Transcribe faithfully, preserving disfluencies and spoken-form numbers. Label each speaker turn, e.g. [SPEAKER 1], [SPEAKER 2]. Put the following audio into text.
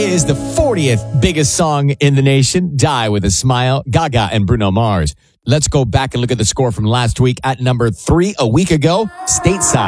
[SPEAKER 1] is the fortieth biggest song in the nation, Die With a Smile, Gaga and Bruno Mars. Let's go back and look at the score from last week at number three a week ago, Stateside.